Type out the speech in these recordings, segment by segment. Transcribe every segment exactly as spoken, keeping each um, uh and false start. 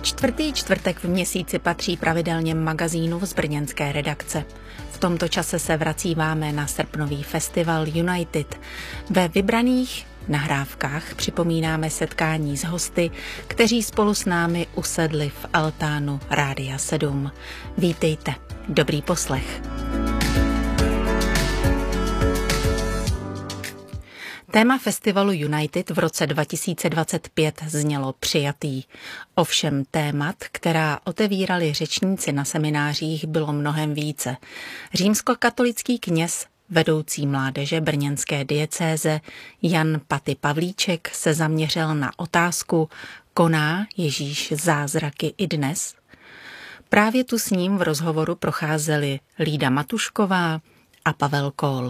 Čtvrtý čtvrtek v měsíci patří pravidelně magazínu z brněnské redakce. V tomto čase se vracíváme na srpnový festival United. Ve vybraných nahrávkách připomínáme setkání s hosty, kteří spolu s námi usedli v altánu Rádia sedm. Vítejte, dobrý poslech. Téma festivalu United v roce dva tisíce dvacet pět znělo přijatý. Ovšem témat, která otevírali řečníci na seminářích, bylo mnohem více. Římskokatolický kněz, vedoucí mládeže brněnské diecéze Jan Paty Pavlíček se zaměřil na otázku: koná Ježíš zázraky i dnes? Právě tu s ním v rozhovoru procházeli Lída Matušková a Pavel Kohl.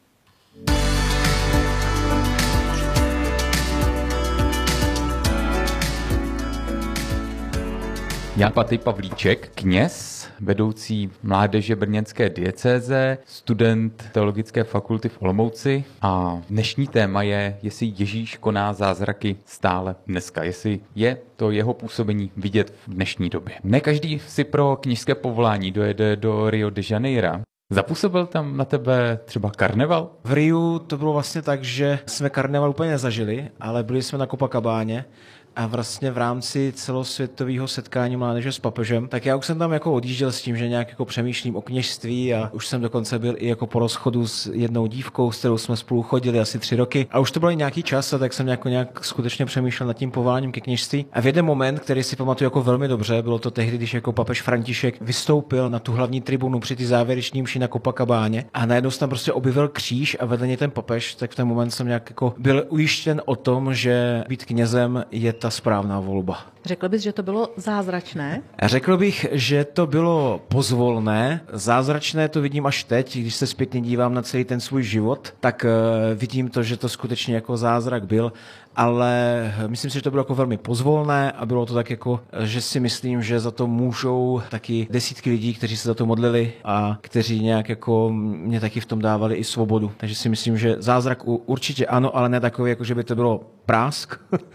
Jan Paty Pavlíček, kněz, vedoucí mládeže brněnské diecéze, student Teologické fakulty v Olomouci, a dnešní téma je, jestli Ježíš koná zázraky stále dneska, jestli je to jeho působení vidět v dnešní době. Ne každý si pro kněžské povolání dojede do Rio de Janeiro. Zapůsobil tam na tebe třeba karneval? V Riu to bylo vlastně tak, že jsme karneval úplně nezažili, ale byli jsme na Copacabáně. A vlastně v rámci celosvětového setkání mládeže s papežem, tak já už jsem tam jako odjížděl s tím, že nějak jako přemýšlím o kněžství, a už jsem dokonce byl i jako po rozchodu s jednou dívkou, s kterou jsme spolu chodili asi tři roky. A už to byl nějaký čas, a tak jsem jako nějak skutečně přemýšlel nad tím povoláním ke kněžství. A v jeden moment, který si pamatuju jako velmi dobře, bylo to tehdy, když jako papež František vystoupil na tu hlavní tribunu při ty závěreční mši na Copacabáně, a najednou se tam prostě objevil kříž a vedle něj ten papež, tak v ten moment jsem nějak jako byl ujištěn o tom, že být knězem je ta správná volba. Řekl bys, že to bylo zázračné? Řekl bych, že to bylo pozvolné. Zázračné to vidím až teď, když se zpětně dívám na celý ten svůj život, tak uh, vidím to, že to skutečně jako zázrak byl, ale myslím si, že to bylo jako velmi pozvolné a bylo to tak jako, že si myslím, že za to můžou taky desítky lidí, kteří se za to modlili a kteří nějak jako mě taky v tom dávali i svobodu. Takže si myslím, že zázrak určitě ano, ale ne takový, jako že by to bylo prásk.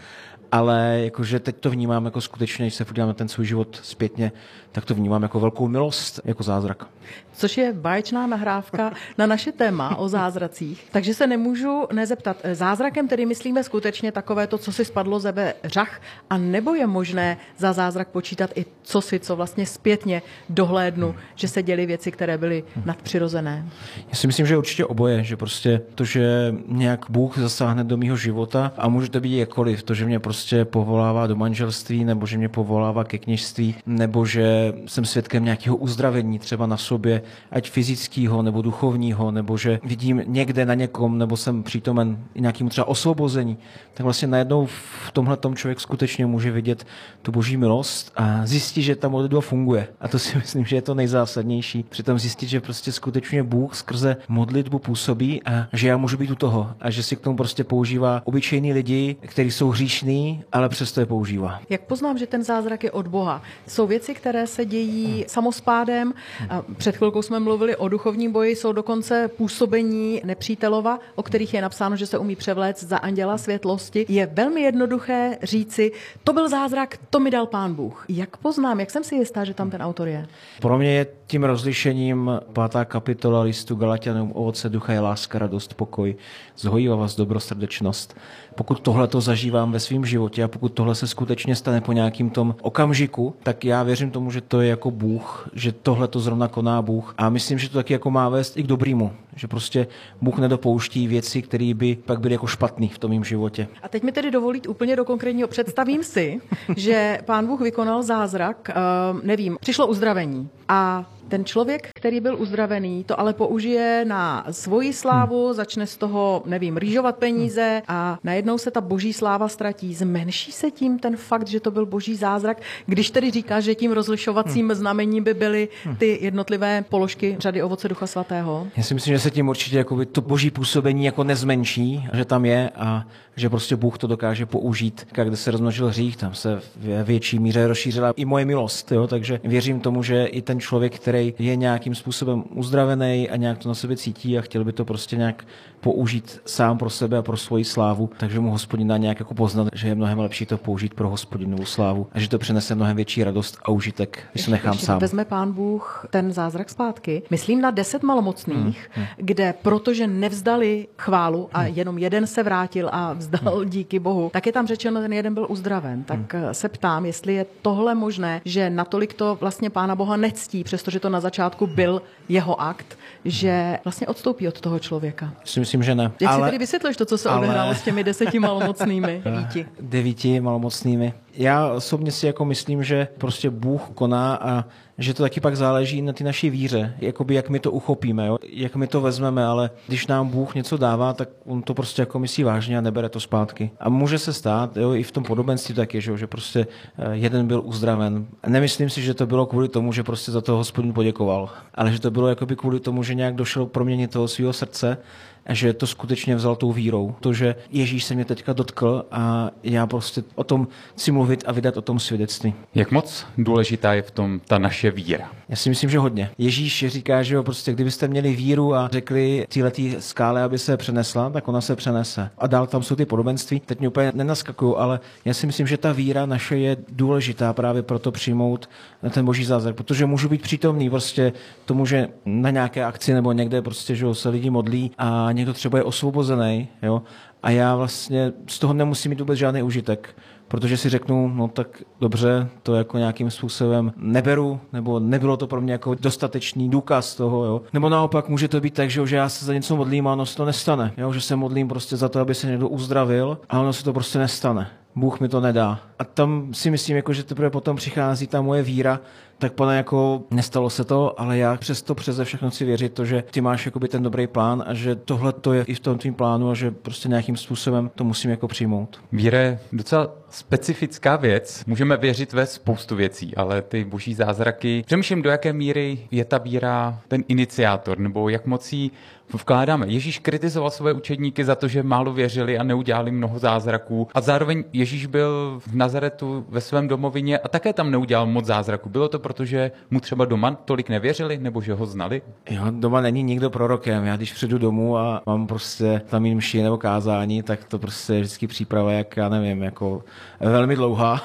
Ale jakože teď to vnímám jako skutečně, když se podívám na ten svůj život zpětně, tak to vnímám jako velkou milost, jako zázrak. Což je báječná nahrávka na naše téma o zázracích. Takže se nemůžu nezeptat. Zázrakem tedy myslíme skutečně takové to, co si spadlo ze řach, a nebo je možné za zázrak počítat i co si, co vlastně zpětně dohlédnu, že se děly věci, které byly nadpřirozené? Já si myslím, že určitě oboje, že prostě to, že nějak Bůh zasáhne do mýho života, a může to být jakkoliv, to, že mě prostě povolává do manželství, nebo že mě povolává ke kněžství, nebo že jsem svědkem nějakého uzdravení třeba na sobě, ať fyzického nebo duchovního, nebo že vidím někde na někom, nebo jsem přítomen nějakému třeba osvobození, tak vlastně najednou v tomhle tom člověk skutečně může vidět tu boží milost a zjistit, že ta modlitba funguje. A to si myslím, že je to nejzásadnější. Přitom zjistit, že prostě skutečně Bůh skrze modlitbu působí a že já můžu být u toho a že si k tomu prostě používá obyčejní lidi, kteří jsou hříšní, ale přesto je používá. Jak poznám, že ten zázrak je od Boha? Jsou věci, které se dějí samospádem. Před chvilkou jsme mluvili o duchovním boji, jsou dokonce působení nepřítelova, o kterých je napsáno, že se umí převléct za anděla světlosti. Je velmi jednoduché říci, to byl zázrak, to mi dal Pán Bůh. Jak poznám, jak jsem si jistá, že tam ten autor je? Pro mě je tím rozlišením pátá kapitola listu Galatianům: ovoce ducha je láska, radost, pokoj, zhojivavost, dobrosrdečnost. Pokud tohle to zažívám ve svém životě a pokud tohle se skutečně stane po nějakým tom okamžiku, tak já věřím tomu, že to je jako Bůh, že tohle to zrovna koná Bůh. A myslím, že to taky jako má vést i k dobrýmu, že prostě Bůh nedopouští věci, které by pak byly jako špatný v tom mým životě. A teď mi tedy dovolít úplně do konkrétního. Představím si, že Pán Bůh vykonal zázrak, uh, nevím, přišlo uzdravení a ten člověk, který byl uzdravený, to ale použije na svoji slávu, začne z toho, nevím, rýžovat peníze a najednou se ta boží sláva ztratí. Zmenší se tím ten fakt, že to byl boží zázrak, když tedy říkáš, že tím rozlišovacím znamením by byly ty jednotlivé položky řady ovoce Ducha Svatého? Já si myslím, že se tím určitě jakoby to boží působení jako nezmenší, že tam je a že prostě Bůh to dokáže použít. Kde se rozmnožil hřích, tam se v větší míře rozšířila i moje milost, jo? Takže věřím tomu, že i ten člověk, který je nějakým způsobem uzdravený a nějak to na sebe cítí a chtěl by to prostě nějak použít sám pro sebe a pro svoji slávu, takže mu Hospodin dá nějak jako poznat, že je mnohem lepší to použít pro Hospodinovu slávu a že to přinese mnohem větší radost a užitek, když se nechám ještě sám. Vezme Pán Bůh ten zázrak zpátky. Myslím na deset malomocných, hmm, hmm. kde protože nevzdali chválu a jenom jeden se vrátil a vzdal hmm. díky Bohu, tak je tam řečeno, ten jeden byl uzdraven. Tak hmm. se ptám, jestli je tohle možné, že natolik to vlastně Pána Boha nectí, přestože to na začátku byl jeho akt, že vlastně odstoupí od toho člověka. Si myslím, že ne. Jak ale, si tedy vysvětlíš to, co se ale... odehrálo s těmi deseti malomocnými? Devíti. Devíti malomocnými. Já osobně si jako myslím, že prostě Bůh koná a že to taky pak záleží na ty naší víře, jakoby jak my to uchopíme, jo? Jak my to vezmeme, ale když nám Bůh něco dává, tak on to prostě jako myslí vážně a nebere to zpátky. A může se stát, jo, i v tom podobenství taky, že, že prostě jeden byl uzdraven. Nemyslím si, že to bylo kvůli tomu, že prostě za to Hospodin poděkoval, ale že to bylo jakoby kvůli tomu, že nějak došel proměnit toho svého srdce a že to skutečně vzal tou vírou. To, že Ježíš se mě teďka dotkl a já prostě o tom chci mluvit a vydat o tom svědectví. Jak moc důležitá je v tom ta naše víra? Já si myslím, že hodně. Ježíš říká, že jo, prostě kdybyste měli víru a řekli téhletý skále, aby se přenesla, tak ona se přenese. A dál tam jsou ty podobenství. Teď mě úplně nenaskakují, ale já si myslím, že ta víra naše je důležitá právě proto přijmout ten boží zázrak, protože můžu být přítomný prostě tomu, že na nějaké akci nebo někde prostě, že se lidi modlí a někdo třeba je osvobozený, jo, a já vlastně z toho nemusím mít vůbec žádný užitek, protože si řeknu, no tak dobře, to jako nějakým způsobem neberu, nebo nebylo to pro mě jako dostatečný důkaz toho, jo. Nebo naopak může to být tak, že, že já se za něco modlím a ono se to nestane, jo, že se modlím prostě za to, aby se někdo uzdravil a ono se to prostě nestane. Bůh mi to nedá. A tam si myslím, jako, že teprve potom přichází ta moje víra, tak pane, jako nestalo se to, ale já přesto přeze všechno chci věřit to, že ty máš jakoby ten dobrý plán a že tohle to je i v tom tvým plánu a že prostě nějakým způsobem to musím jako přijmout. Víra je docela specifická věc. Můžeme věřit ve spoustu věcí, ale ty boží zázraky, přemýšlím, do jaké míry je ta víra ten iniciátor, nebo jak moc jí vkládáme. Ježíš kritizoval své učedníky za to, že málo věřili a neudělali mnoho zázraků. A zároveň Ježíš byl v Nazaretu ve svém domovině a také tam neudělal moc zázraků. Bylo to proto, že mu třeba doma tolik nevěřili, nebo že ho znali? Jo, doma není nikdo prorokem. Já když přijdu domů a mám prostě tam mít mši nebo kázání, tak to prostě je vždycky příprava, jak já nevím, jako velmi dlouhá.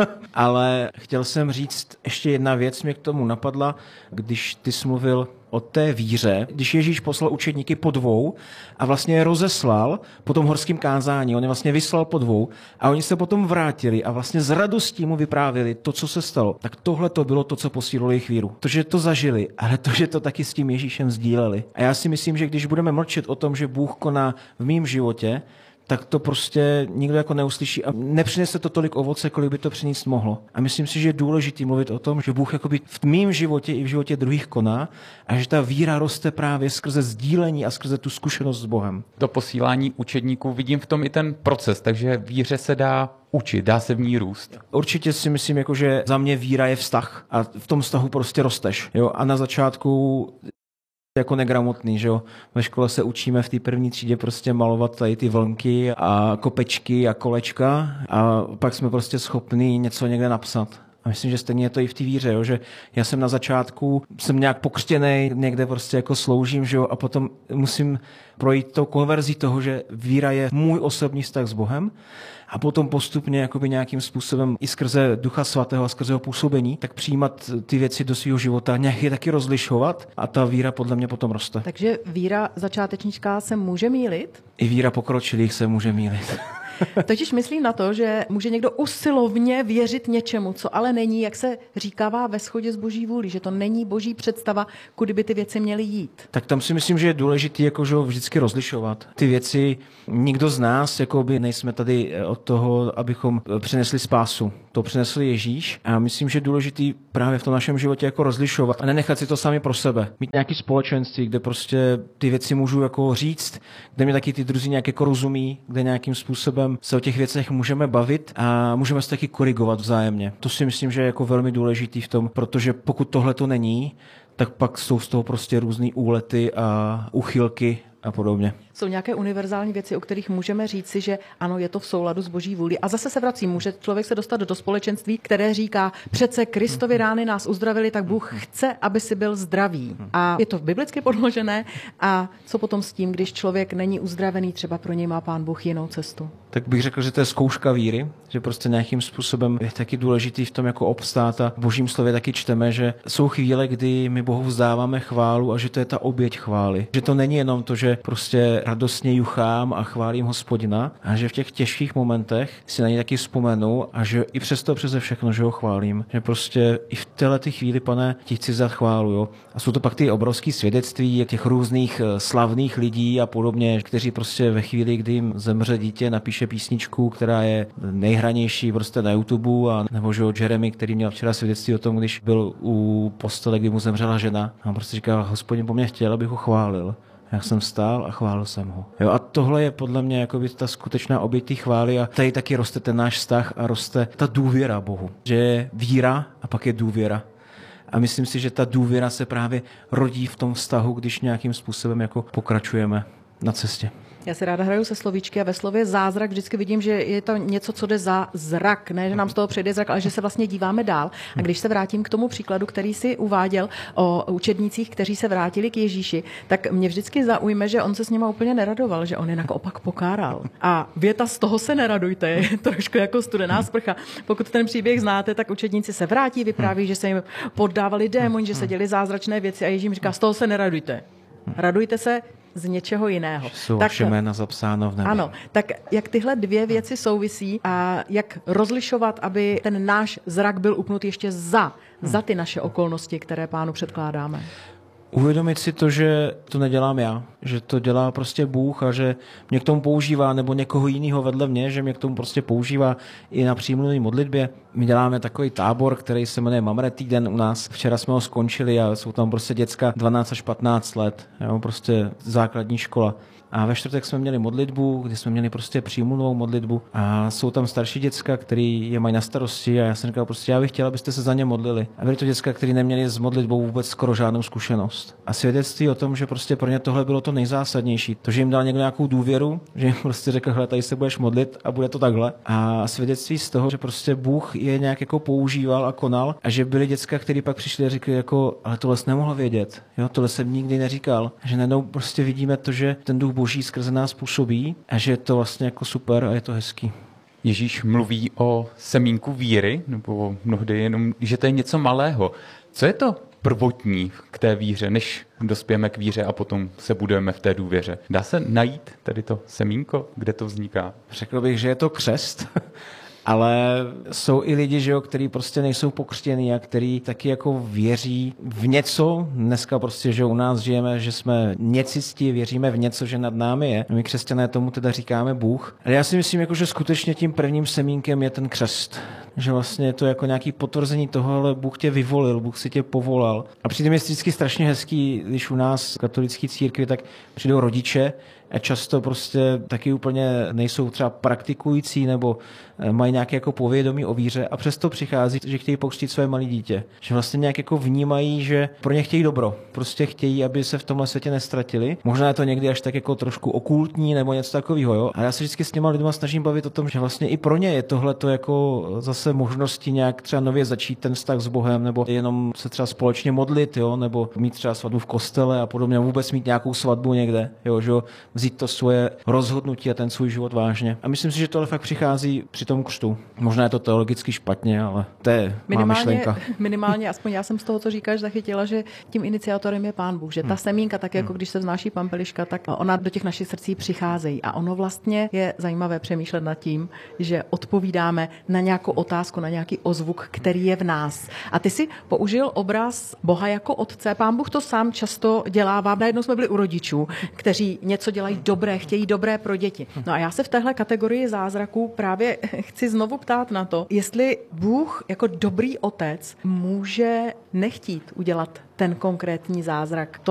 Ale chtěl jsem říct, ještě jedna věc mě k tomu napadla, když ty jsi mluvil o té víře, když Ježíš poslal učedníky po dvou a vlastně je rozeslal po tom horském kázání, on je vlastně vyslal po dvou a oni se potom vrátili a vlastně s radostí mu vyprávěli to, co se stalo. Tak tohle to bylo to, co posílilo jejich víru. To, že to zažili, ale to, že to taky s tím Ježíšem sdíleli. A já si myslím, že když budeme mlčet o tom, že Bůh koná v mém životě, tak to prostě nikdo jako neuslyší a nepřinese to tolik ovoce, kolik by to přinést mohlo. A myslím si, že je důležité mluvit o tom, že Bůh jakoby v mém životě i v životě druhých koná a že ta víra roste právě skrze sdílení a skrze tu zkušenost s Bohem. To posílání učedníků vidím v tom i ten proces, takže víře se dá učit, dá se v ní růst. Určitě si myslím, jako, že za mě víra je vztah a v tom vztahu prostě rosteš. Jo? A na začátku jako negramotný, že jo. Ve škole se učíme v té první třídě prostě malovat tady ty vlnky a kopečky a kolečka a pak jsme prostě schopní něco někde napsat. A myslím, že stejně je to i v té víře, jo, že já jsem na začátku, jsem nějak pokřtěnej, někde prostě jako sloužím, že jo, a potom musím projít tou konverzí toho, že víra je můj osobní vztah s Bohem a potom postupně jakoby nějakým způsobem i skrze Ducha Svatého a skrze jeho působení, tak přijímat ty věci do svého života, nějak je taky rozlišovat a ta víra podle mě potom roste. Takže víra začátečnická se může mýlit? I víra pokročilých se může mýlit. Totiž myslím na to, že může někdo usilovně věřit něčemu, co ale není, jak se říkává, ve shodě s boží vůlí, že to není boží představa, kudy by ty věci měly jít. Tak tam si myslím, že je důležité jakože vždycky rozlišovat. Ty věci, nikdo z nás jakoby nejsme tady od toho, abychom přinesli spásu. To přinesl Ježíš a myslím, že je důležitý právě v tom našem životě jako rozlišovat a nenechat si to sami pro sebe. Mít nějaký společenství, kde prostě ty věci můžu jako říct, kde mě taky ty druzí nějak jako rozumí, kde nějakým způsobem se o těch věcech můžeme bavit a můžeme se taky korigovat vzájemně. To si myslím, že je jako velmi důležitý v tom, protože pokud tohle to není, tak pak jsou z toho prostě různý úlety a uchylky a podobně. Jsou nějaké univerzální věci, o kterých můžeme říci, že ano, je to v souladu s Boží vůlí. A zase se vracím, může člověk se dostat do společenství, které říká, přece Kristovy rány nás uzdravili, tak Bůh chce, aby si byl zdravý. A je to biblicky podložené. A co potom s tím, když člověk není uzdravený, třeba pro něj má Pán Bůh jinou cestu? Tak bych řekl, že to je zkouška víry, že prostě nějakým způsobem je taky důležitý v tom jako obstát a v Božím slově taky čteme, že jsou chvíle, kdy my Bohu vzdáváme chválu a že to je ta oběť chvály. Že to není jenom to, že prostě radostně juchám a chválím Hospodina, a že v těch těžkých momentech si na něj taky vzpomenu a že i přesto přeze všechno, že ho chválím. Že prostě i v této chvíli, Pane, ti chci za chválu. Jo? A jsou to pak ty obrovské svědectví těch různých slavných lidí a podobně, kteří prostě ve chvíli, kdy jim zemře dítě, napíše písničku, která je nejhranější prostě na YouTube, a nebo že Jeremy, který měl včera svědectví o tom, když byl u postele, kdy mu zemřela žena. A on prostě říkal, Hospodin po mně chtěl, abych ho chválil. Já jsem stál a chválil jsem ho. Jo, a tohle je podle mě jako by ta skutečná oběť té chvály a tady taky roste ten náš vztah a roste ta důvěra Bohu. Že je víra a pak je důvěra. A myslím si, že ta důvěra se právě rodí v tom vztahu, když nějakým způsobem jako pokračujeme na cestě. Já si ráda hraju se slovíčky a ve slově zázrak vždycky vidím, že je to něco, co jde za zrak, ne, že nám z toho přejde zrak, ale že se vlastně díváme dál. A když se vrátím k tomu příkladu, který si uváděl o učednících, kteří se vrátili k Ježíši, tak mě vždycky zaujme, že on se s nima úplně neradoval, že on je naopak pokáral. A věta z toho se neradujte, je trošku jako studená sprcha. Pokud ten příběh znáte, tak učedníci se vrátí, vypráví, že se jim poddávali démoni, že se děli zázračné věci a Ježíš jim říká, z toho se neradujte. Radujte se z něčeho jiného. Jsou vaše jména zapsáno v nebi. Ano, tak jak tyhle dvě věci souvisí a jak rozlišovat, aby ten náš zrak byl upnut ještě za, za ty naše okolnosti, které Pánu předkládáme? Uvědomit si to, že to nedělám já, že to dělá prostě Bůh a že mě k tomu používá, nebo někoho jiného vedle mě, že mě k tomu prostě používá i na přímluvené modlitbě. My děláme takový tábor, který se jmenuje Mamre týden u nás. Včera jsme ho skončili a jsou tam prostě děcka dvanáct až patnáct let, jo, prostě základní škola. A ve čtvrtek jsme měli modlitbu, kdy jsme měli prostě přímluvnou modlitbu a jsou tam starší děcka, který je mají na starosti a já jsem říkal prostě, já bych chtěl, abyste se za ně modlili. A byli to děcka, kteří neměli s modlitbou vůbec skoro žádnou zkušenost. A svědectví o tom, že prostě pro ně tohle bylo to nejzásadnější. To, že jim dal někdo nějakou důvěru, že jim prostě řekl, hele, tady se budeš modlit a bude to takhle. A svědectví z toho, že prostě Bůh je nějak jako používal a konal a že byli děcka, kteří pak přišli a řekli jako, ale tohle jsem nemohl vědět. Jo, tohle jsem nikdy neříkal. Že najednou prostě vidíme to, že ten Duch Boží skrze nás působí a že je to vlastně jako super a je to hezký. Ježíš mluví o semínku víry, nebo mnohdy jenom, že to je něco malého. Co je to prvotní k té víře, než dospějeme k víře a potom se budeme v té důvěře? Dá se najít tady to semínko, kde to vzniká? Řekl bych, že je to křest. Ale jsou i lidi, že jo, kteří prostě nejsou pokřtění a kteří taky jako věří v něco. Dneska prostě, že u nás žijeme, že jsme něcistí, věříme v něco, že nad námi je. My křesťané tomu teda říkáme Bůh. Ale já si myslím, jako, že skutečně tím prvním semínkem je ten křest. Že vlastně je to jako nějaký potvrzení toho, ale Bůh tě vyvolil, Bůh si tě povolal. A přijde mi vždycky strašně hezký, když u nás v katolické církvi tak přijdou rodiče a často prostě taky úplně nejsou třeba praktikující nebo mají nějaké jako povědomí o víře a přesto přichází, že chtějí pokřtít své malé dítě. Že vlastně nějak jako vnímají, že pro ně chtějí dobro. Prostě chtějí, aby se v tomhle světě nestratili. Možná je to někdy až tak jako trošku okultní nebo něco takového, jo. A já se vždycky s těma lidma snažím bavit o tom, že vlastně i pro ně je tohle to jako zase možnosti nějak třeba nově začít ten vztah s Bohem nebo jenom se třeba společně modlit, jo, nebo mít třeba svatbu v kostele a podobně, vůbec mít nějakou svatbu někde, jo, že jo, vzít to svoje rozhodnutí a ten svůj život vážně. A myslím si, že tohle fakt přichází při tom křtu. Možná je to teologicky špatně, ale to je má myšlenka. Minimálně, aspoň já jsem z toho, co říkáš, zachytila, že tím iniciátorem je Pán Bůh, že ta semínka, tak jako když se vznáší pampeliška, tak ona do těch našich srdcí přicházejí. A ono vlastně je zajímavé přemýšlet nad tím, že odpovídáme na nějakou otázku, na nějaký ozvuk, který je v nás. A ty si použil obraz Boha jako otce. Pán Bůh to sám často dělává. Najednou jsme byli u rodičů, kteří něco dělají dobré, chtějí dobré pro děti. No a já se v téhle kategorii zázraků právě chci znovu ptát na to, jestli Bůh jako dobrý otec může nechtít udělat ten konkrétní zázrak. To